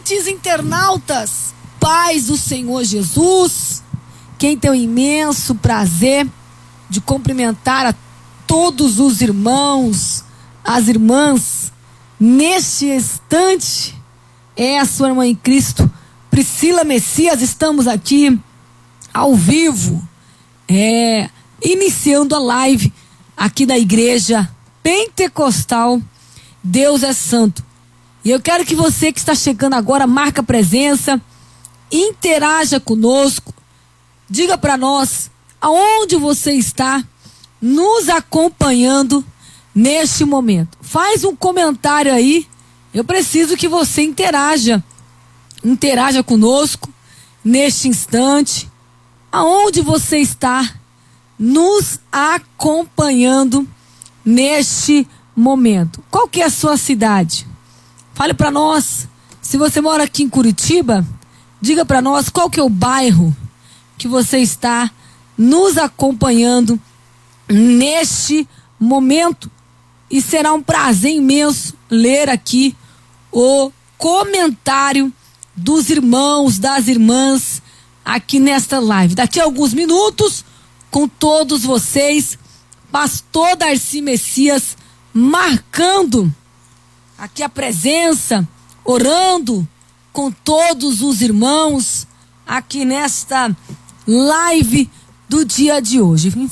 ouvintes, internautas, paz do Senhor Jesus, quem tem o imenso prazer de cumprimentar a todos os irmãos, as irmãs, neste instante, é a sua irmã em Cristo, Priscila Messias. Estamos aqui ao vivo, iniciando a live aqui da Igreja Pentecostal Deus é Santo. E eu quero que você que está chegando agora marque a presença, interaja conosco, diga para nós aonde você está nos acompanhando neste momento. Faz um comentário aí, eu preciso que você interaja conosco neste instante, aonde você está nos acompanhando neste momento. Qual que é a sua cidade? Fale para nós. Se você mora aqui em Curitiba, diga para nós qual que é o bairro que você está nos acompanhando neste momento. E será um prazer imenso ler aqui o comentário dos irmãos, das irmãs aqui nesta live. Daqui a alguns minutos, com todos vocês, Pastor Darcy Messias marcando aqui a presença, orando com todos os irmãos aqui nesta live do dia de hoje.